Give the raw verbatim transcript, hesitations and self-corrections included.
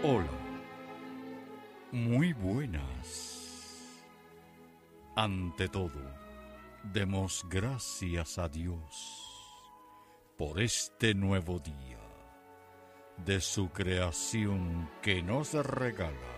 Hola, muy buenas. Ante todo, demos gracias a Dios por este nuevo día de su creación que nos regala